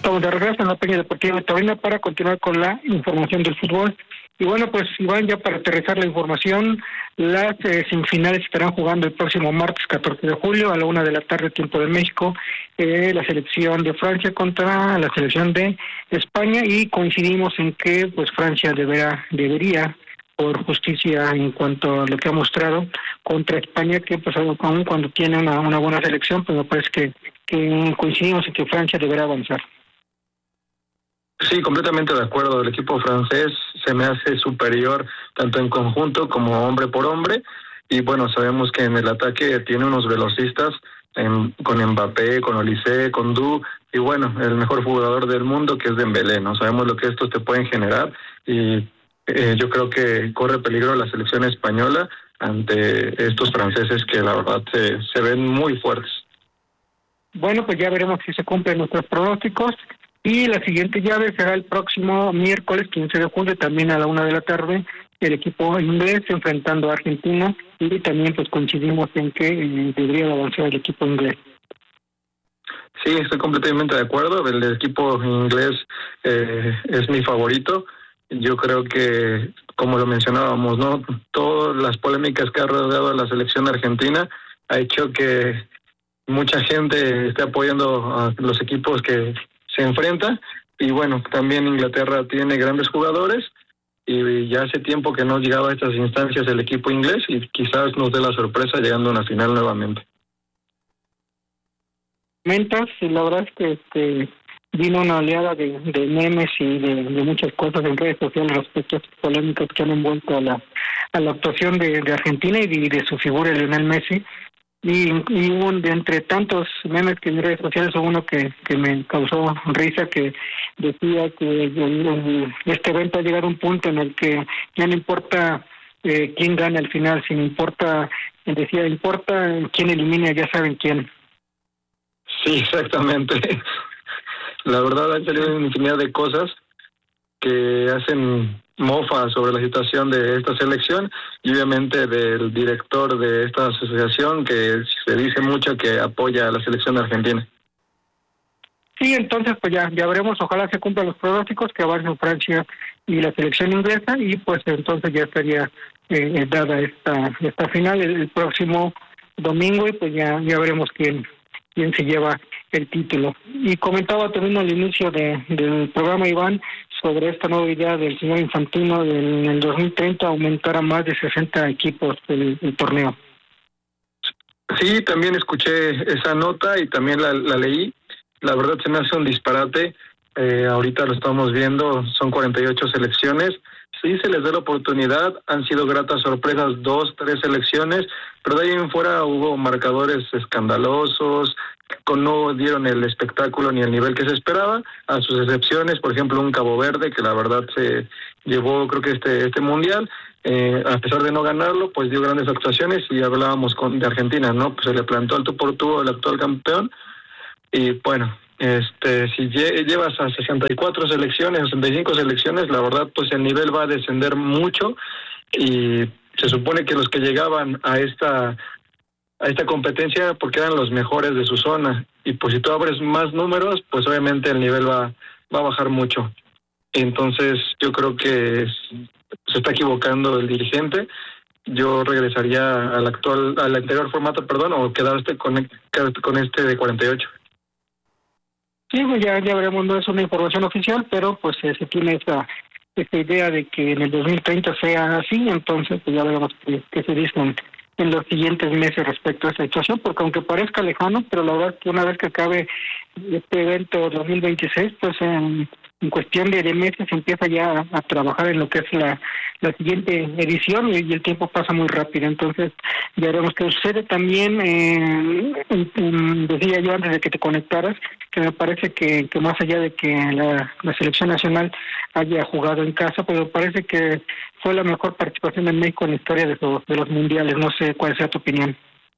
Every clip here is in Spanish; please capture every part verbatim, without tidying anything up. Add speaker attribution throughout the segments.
Speaker 1: estamos de regreso en la Peña Deportiva de Taurina para continuar con la información del fútbol. Y bueno, pues Iván, ya para aterrizar la información, las eh, semifinales estarán jugando el próximo martes catorce de julio a la una de la tarde, tiempo de México, eh, la selección de Francia contra la selección de España, y coincidimos en que pues Francia deberá, debería, por justicia en cuanto a lo que ha mostrado contra España, que pues aún cuando tiene una, una buena selección, pues me parece que, que coincidimos en que Francia deberá avanzar.
Speaker 2: Sí, completamente de acuerdo. El equipo francés se me hace superior tanto en conjunto como hombre por hombre. Y bueno, sabemos que en el ataque tiene unos velocistas en, con Mbappé, con Olise, con Du, y bueno, el mejor jugador del mundo que es Dembélé, ¿no? Sabemos lo que estos te pueden generar y eh, yo creo que corre peligro la selección española ante estos franceses que la verdad se, se ven muy fuertes.
Speaker 1: Bueno, pues ya veremos si se cumplen nuestros pronósticos. Y la siguiente llave será el próximo miércoles quince de julio, también a la una de la tarde, el equipo inglés enfrentando a Argentina, y también pues coincidimos en que eh, debería avanzar el equipo inglés.
Speaker 2: Sí, estoy completamente de acuerdo. El equipo inglés eh, es mi favorito. Yo creo que, como lo mencionábamos, ¿no? Todas las polémicas que ha rodeado a la selección argentina ha hecho que mucha gente esté apoyando a los equipos que se enfrenta, y bueno, también Inglaterra tiene grandes jugadores y ya hace tiempo que no llegaba a estas instancias el equipo inglés y quizás nos dé la sorpresa llegando a una final nuevamente.
Speaker 1: Mentas, y la verdad es que este vino una oleada de, de memes y de, de muchas cosas en redes sociales respecto a estas polémicas que han envuelto a la a la actuación de, de Argentina y de, de su figura Lionel Messi. Y, y un, de entre tantos memes que en redes sociales, hubo uno que, que me causó risa, que decía que el, el, este evento ha llegado a un punto en el que ya no importa eh, quién gana al final, sino importa, decía, importa quién elimina, ya saben quién.
Speaker 2: Sí, exactamente. La verdad han salido una infinidad de cosas que hacen mofa sobre la situación de esta selección y obviamente del director de esta asociación, que se dice mucho que apoya a la selección argentina.
Speaker 1: Sí, entonces pues ya ya veremos, ojalá se cumplan los pronósticos, que avancen Francia y la selección inglesa, y pues entonces ya estaría eh, dada esta esta final el, el próximo domingo, y pues ya ya veremos quién quién se lleva el título. Y comentaba también al inicio de, del programa, Iván, sobre esta nueva idea del señor Infantino de en el dos mil treinta aumentar a más de sesenta equipos el, el torneo.
Speaker 2: Sí, también escuché esa nota y también la, la leí. La verdad se me hace un disparate. Eh, ahorita lo estamos viendo, son cuarenta y ocho selecciones. Sí se les da la oportunidad, han sido gratas sorpresas dos, tres selecciones, pero de ahí en fuera hubo marcadores escandalosos, con no dieron el espectáculo ni el nivel que se esperaba, a sus excepciones, por ejemplo un Cabo Verde, que la verdad se llevó creo que este este mundial, eh, a pesar de no ganarlo, pues dio grandes actuaciones, y hablábamos con de Argentina, ¿no? Pues se le plantó al tú por tú el actual campeón, y bueno, este si lle- llevas a sesenta y cuatro selecciones, sesenta y cinco selecciones, la verdad pues el nivel va a descender mucho, y se supone que los que llegaban a esta a esta competencia porque eran los mejores de su zona, y pues si tú abres más números, pues obviamente el nivel va va a bajar mucho. Entonces yo creo que es, se está equivocando el dirigente. Yo regresaría al actual al anterior formato, perdón, o quedarse con con este de cuarenta y ocho.
Speaker 1: Sí, pues ya, ya veremos, no es una información oficial, pero pues eh, se tiene esa, esa idea de que en el dos mil treinta sea así, entonces pues ya veremos qué, qué se dice en, en los siguientes meses respecto a esa situación, porque aunque parezca lejano, pero la verdad es que una vez que acabe este evento dos mil veintiséis, pues en, en cuestión de, de meses se empieza ya a, a trabajar en lo que es la, la siguiente edición, y, y el tiempo pasa muy rápido, entonces ya veremos qué sucede. También, eh, en, en, decía yo antes de que te conectaras, que me parece que, que más allá de que la, la selección nacional haya jugado en casa, pues me parece que fue la mejor participación de México en la historia de los, de los mundiales. No sé cuál sea tu opinión.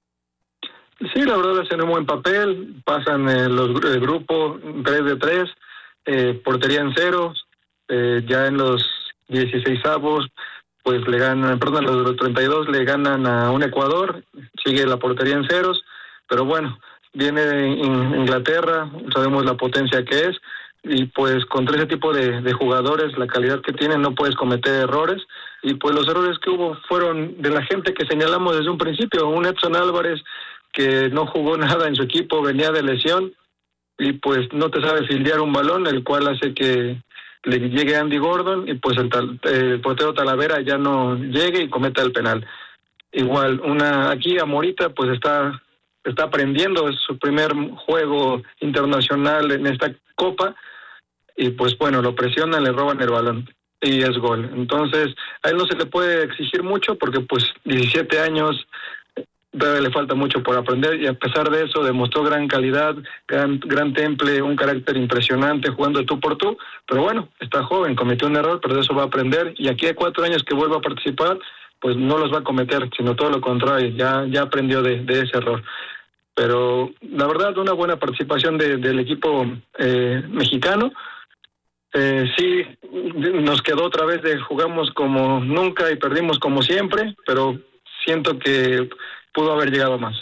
Speaker 2: Sí, la verdad hacen un buen papel, pasan eh, los el grupo tres de tres, eh, portería en ceros, eh, ya en los dieciseisavos pues le ganan, perdón, los, los treinta y dos le ganan a un Ecuador, sigue la portería en ceros, pero bueno, viene in, Inglaterra, sabemos la potencia que es, y pues contra ese tipo de, de jugadores, la calidad que tienen, no puedes cometer errores, y pues los errores que hubo fueron de la gente que señalamos desde un principio, un Edson Álvarez que no jugó nada en su equipo, venía de lesión, y pues no te sabe fildear un balón, el cual hace que le llegue Andy Gordon, y pues el, tal, el portero Talavera ya no llegue y cometa el penal. Igual, una aquí a Morita pues está, está aprendiendo, es su primer juego internacional en esta Copa, y pues bueno, lo presionan, le roban el balón y es gol. Entonces, a él no se le puede exigir mucho porque pues diecisiete años, todavía le falta mucho por aprender, y a pesar de eso demostró gran calidad, gran, gran temple, un carácter impresionante jugando de tú por tú, pero bueno, está joven, cometió un error, pero de eso va a aprender, y aquí a cuatro años que vuelva a participar, pues no los va a cometer, sino todo lo contrario, ya, ya aprendió de, de ese error. Pero la verdad, una buena participación de, del equipo eh, mexicano. Eh, sí, nos quedó otra vez de jugamos como nunca y perdimos como siempre, pero siento que pudo haber llegado más.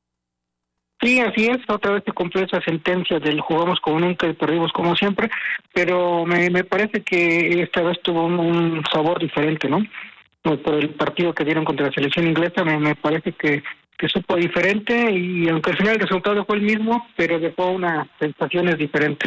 Speaker 1: Sí, así es, otra vez se cumplió esa sentencia del jugamos como nunca y perdimos como siempre, pero me, me parece que esta vez tuvo un, un sabor diferente, ¿no? Por el partido que dieron contra la selección inglesa, me, me parece que, que supo diferente, y aunque al final el resultado fue el mismo, pero dejó unas sensaciones diferentes.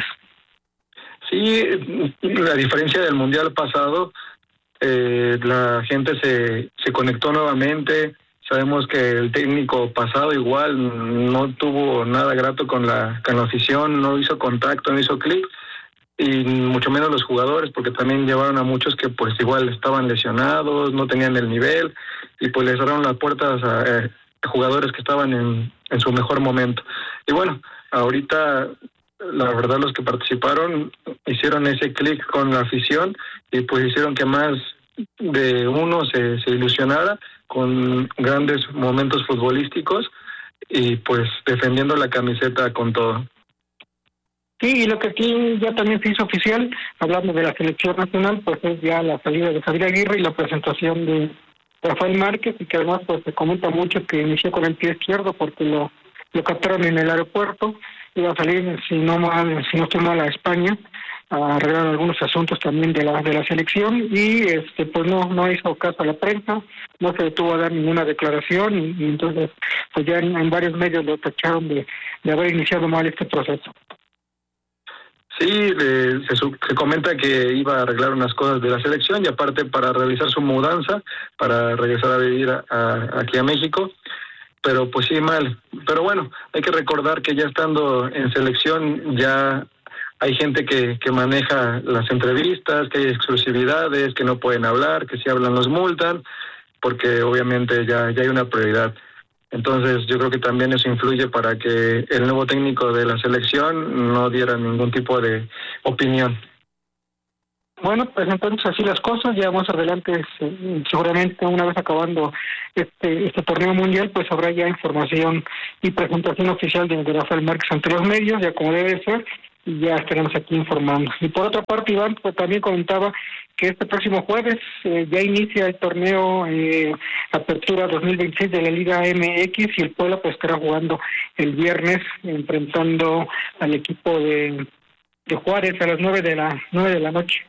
Speaker 2: Sí, la diferencia del Mundial pasado, eh, la gente se, se conectó nuevamente. Sabemos que el técnico pasado igual no tuvo nada grato con la, con la afición, no hizo contacto, no hizo clic, y mucho menos los jugadores, porque también llevaron a muchos que pues igual estaban lesionados, no tenían el nivel, y pues les cerraron las puertas a eh, jugadores que estaban en, en su mejor momento. Y bueno, ahorita la verdad los que participaron hicieron ese clic con la afición, y pues hicieron que más de uno se, se ilusionara con grandes momentos futbolísticos, y pues defendiendo la camiseta con todo.
Speaker 1: Sí, y lo que aquí ya también se hizo oficial, hablando de la selección nacional, pues es ya la salida de Javier Aguirre y la presentación de Rafael Márquez, y que además pues se comenta mucho que inició con el pie izquierdo porque lo, lo captaron en el aeropuerto, iba a salir, si no mal, si no estoy mal, a España a arreglar algunos asuntos también de la de la selección, y este pues no no hizo caso a la prensa, no se detuvo a dar ninguna declaración, y, y entonces pues ya en, en varios medios lo tacharon de, de haber iniciado mal este proceso.
Speaker 2: Sí, le, se, se comenta que iba a arreglar unas cosas de la selección, y aparte para realizar su mudanza, para regresar a vivir a, a, aquí a México, pero pues sí, mal. Pero bueno, hay que recordar que ya estando en selección ya hay gente que, que maneja las entrevistas, que hay exclusividades, que no pueden hablar, que si hablan los multan, porque obviamente ya, ya hay una prioridad. Entonces yo creo que también eso influye para que el nuevo técnico de la selección no diera ningún tipo de opinión.
Speaker 1: Bueno, pues entonces así las cosas, ya más adelante seguramente una vez acabando este este torneo mundial, pues habrá ya información y presentación oficial de, de Rafael Márquez ante los medios, ya como debe ser, y ya estaremos aquí informando. Y por otra parte, Iván, pues también comentaba que este próximo jueves eh, ya inicia el torneo eh, Apertura dos mil veintiséis de la Liga M X, y el Puebla pues estará jugando el viernes enfrentando al equipo de, de Juárez a las nueve de la nueve de la noche.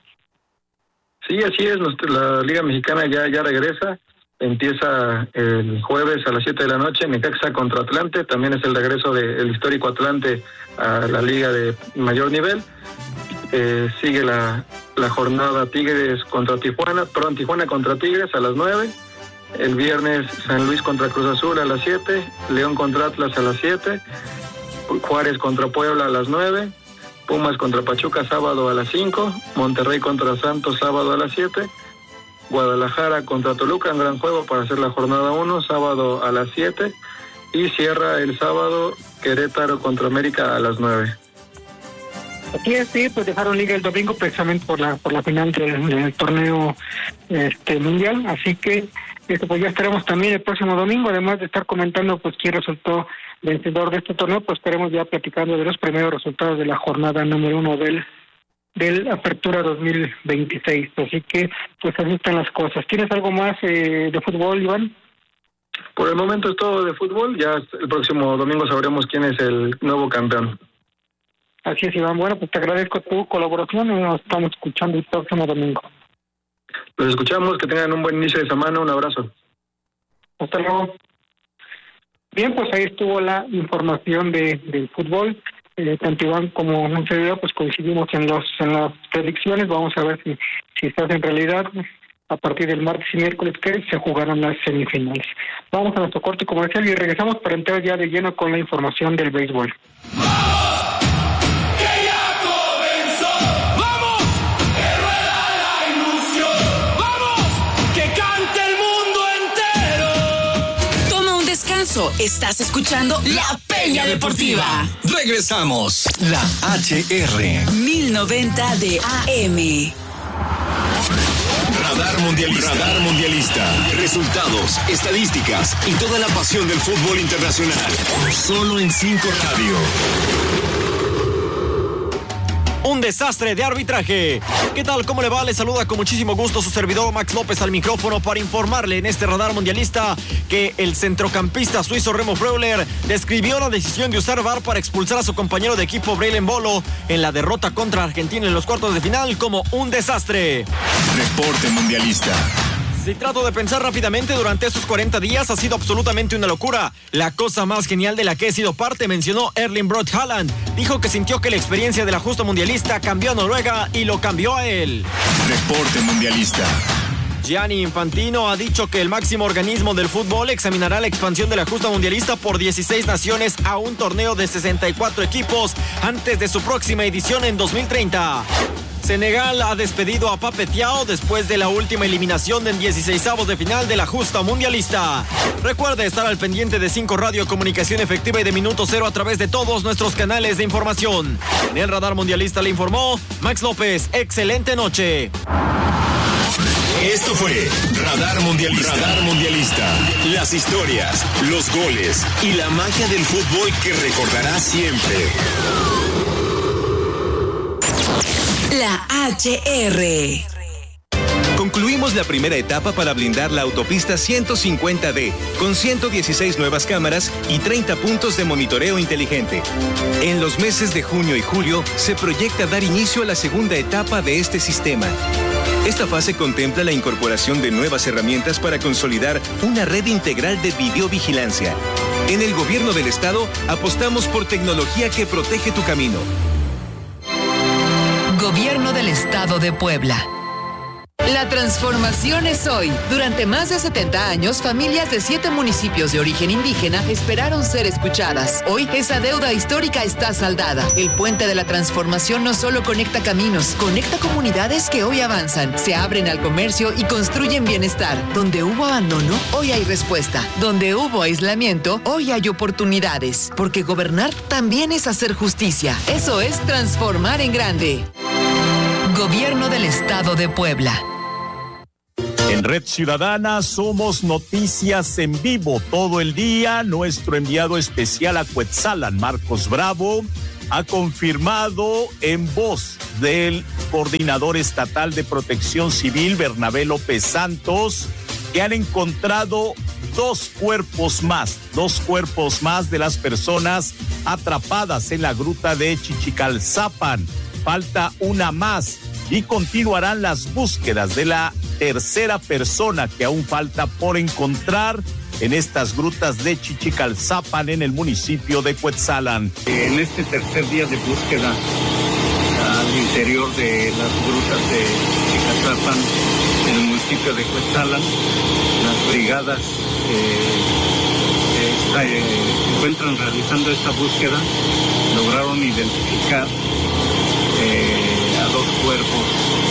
Speaker 2: Sí, así es, la Liga Mexicana ya ya regresa, empieza el jueves a las siete de la noche, Necaxa contra Atlante, también es el regreso del histórico Atlante a la liga de mayor nivel. Eh, sigue la, la jornada Tigres contra Tijuana, perdón, Tijuana contra Tigres a las nueve, el viernes San Luis contra Cruz Azul a las siete, León contra Atlas a las siete, Juárez contra Puebla a las nueve, Pumas contra Pachuca sábado a las cinco, Monterrey contra Santos sábado a las siete, Guadalajara contra Toluca, un gran juego para hacer la jornada uno, sábado a las siete, y cierra el sábado Querétaro contra América a las nueve.
Speaker 1: Aquí sí, pues dejaron liga el domingo precisamente por la por la final del, del torneo este mundial, así que este, pues ya estaremos también el próximo domingo, además de estar comentando pues quién resultó vencedor de este torneo, pues estaremos ya platicando de los primeros resultados de la jornada número uno del del Apertura dos mil veintiséis, así que pues así están las cosas. ¿Tienes algo más eh, de fútbol, Iván?
Speaker 2: Por el momento es todo de fútbol, ya el próximo domingo sabremos quién es el nuevo campeón.
Speaker 1: Así es, Iván. Bueno, pues te agradezco tu colaboración y nos estamos escuchando el próximo domingo.
Speaker 2: Los escuchamos, que tengan un buen inicio de semana, un abrazo.
Speaker 1: Hasta luego. Bien, pues ahí estuvo la información de del fútbol. Eh, tanto Iván como un servidor, pues coincidimos en los en las predicciones. Vamos a ver si si estás en realidad a partir del martes y miércoles que se jugaron las semifinales. Vamos a nuestro corte comercial y regresamos para entrar ya de lleno con la información del béisbol.
Speaker 3: Estás escuchando La Peña Deportiva.
Speaker 4: Regresamos. La H R
Speaker 3: mil noventa de A M.
Speaker 4: Radar Mundialista. Radar Mundialista. Resultados, estadísticas y toda la pasión del fútbol internacional. Solo en cinco Radio.
Speaker 5: Un desastre de arbitraje. ¿Qué tal? ¿Cómo le va? Le saluda con muchísimo gusto su servidor Max López al micrófono para informarle en este radar mundialista que el centrocampista suizo Remo Freuler describió la decisión de usar V A R para expulsar a su compañero de equipo Braylon Bolo en la derrota contra Argentina en los cuartos de final como un desastre.
Speaker 4: Reporte mundialista.
Speaker 5: Si trato de pensar rápidamente, durante estos cuarenta días ha sido absolutamente una locura. La cosa más genial de la que he sido parte, mencionó Erling Braut Haaland. Dijo que sintió que la experiencia de la justa mundialista cambió a Noruega y lo cambió a él.
Speaker 4: Reporte mundialista.
Speaker 5: Gianni Infantino ha dicho que el máximo organismo del fútbol examinará la expansión de la justa mundialista por dieciséis naciones a un torneo de sesenta y cuatro equipos antes de su próxima edición en dos mil treinta. Senegal ha despedido a Pape Thiaw después de la última eliminación en dieciseisavos de final de la justa mundialista. Recuerde estar al pendiente de cinco Radio, comunicación efectiva y de minuto cero a través de todos nuestros canales de información. En el radar mundialista le informó Max López. Excelente noche.
Speaker 4: Esto fue Radar Mundialista. Radar Mundialista. Las historias, los goles y la magia del fútbol que recordarás siempre.
Speaker 3: La H R.
Speaker 6: Concluimos la primera etapa para blindar la autopista ciento cincuenta D, con ciento dieciséis nuevas cámaras y treinta puntos de monitoreo inteligente. En los meses de junio y julio se proyecta dar inicio a la segunda etapa de este sistema. Esta fase contempla la incorporación de nuevas herramientas para consolidar una red integral de videovigilancia. En el Gobierno del Estado apostamos por tecnología que protege tu camino.
Speaker 3: Gobierno del Estado de Puebla. La transformación es hoy. Durante más de setenta años, familias de siete municipios de origen indígena esperaron ser escuchadas. Hoy, esa deuda histórica está saldada. El puente de la transformación no solo conecta caminos, conecta comunidades que hoy avanzan, se abren al comercio y construyen bienestar. Donde hubo abandono, hoy hay respuesta. Donde hubo aislamiento, hoy hay oportunidades. Porque gobernar también es hacer justicia. Eso es transformar en grande. Gobierno del Estado de Puebla.
Speaker 7: En Red Ciudadana somos noticias en vivo todo el día. Nuestro enviado especial a Cuetzalan, Marcos Bravo, ha confirmado en voz del coordinador estatal de Protección Civil, Bernabé López Santos, que han encontrado dos cuerpos más, dos cuerpos más de las personas atrapadas en la gruta de Chichicalzapan. Falta una más y continuarán las búsquedas de la tercera persona que aún falta por encontrar en estas grutas de Chichicalzapan en el municipio de Cuetzalan.
Speaker 8: En este tercer día de búsqueda al interior de las grutas de Chichicalzapan en el municipio de Cuetzalan, las brigadas eh, está, eh, se encuentran realizando esta búsqueda, lograron identificar eh, a dos cuerpos.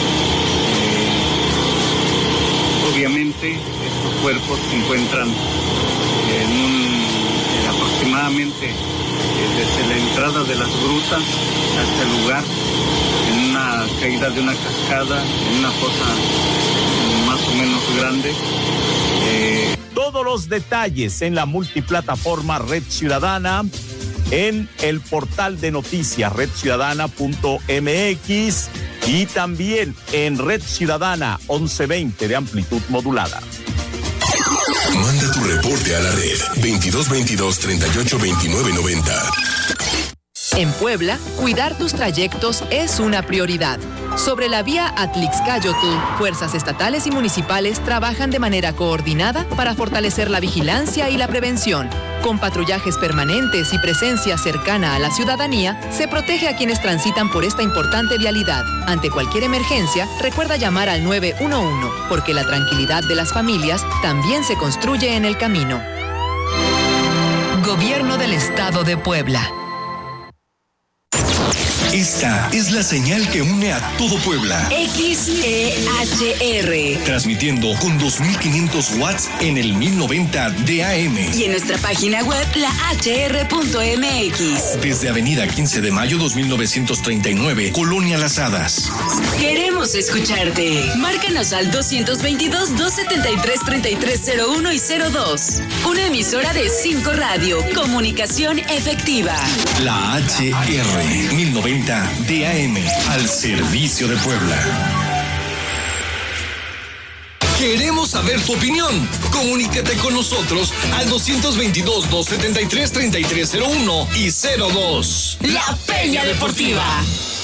Speaker 8: Obviamente estos cuerpos se encuentran en un en aproximadamente eh, desde la entrada de las grutas hasta el lugar, en una caída de una cascada, en una fosa más o menos grande. Eh...
Speaker 7: Todos los detalles en la multiplataforma Red Ciudadana, en el portal de noticias red ciudadana punto m x y también en Red Ciudadana once veinte de amplitud modulada.
Speaker 4: Manda tu reporte a la red veintidós veintidós treinta y ocho veintinueve noventa.
Speaker 3: En Puebla, cuidar tus trayectos es una prioridad. Sobre la vía Atlixcáyotl, fuerzas estatales y municipales trabajan de manera coordinada para fortalecer la vigilancia y la prevención. Con patrullajes permanentes y presencia cercana a la ciudadanía, se protege a quienes transitan por esta importante vialidad. Ante cualquier emergencia, recuerda llamar al nueve uno uno, porque la tranquilidad de las familias también se construye en el camino. Gobierno del Estado de Puebla.
Speaker 4: Esta es la señal que une a todo Puebla.
Speaker 9: X E H R.
Speaker 4: Transmitiendo con dos mil quinientos watts en el mil noventa de A M.
Speaker 9: Y en nuestra página web, la h r punto m x.
Speaker 4: Desde Avenida quince de mayo dos mil novecientos treinta y nueve, Colonia Las Hadas.
Speaker 9: Queremos escucharte. Márcanos al dos veintidós, doscientos setenta y tres, treinta y tres cero uno y cero dos. Una emisora de cinco Radio. Comunicación efectiva.
Speaker 4: La H R mil noventa de A M, al servicio de Puebla. Queremos saber tu opinión. Comunícate con nosotros al doscientos veintidós, doscientos setenta y tres, treinta y tres cero uno y cero dos.
Speaker 9: La Peña Deportiva.